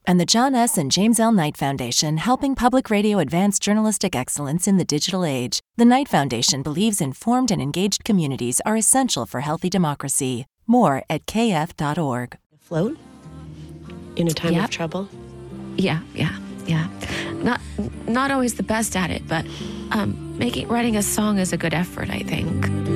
And the John S. and James L. Knight Foundation, helping public radio advance journalistic excellence in the digital age. The Knight Foundation believes informed and engaged communities are essential for healthy democracy. More at kf.org. Float in a time of trouble? Yeah. Not always the best at it, but writing a song is a good effort, I think.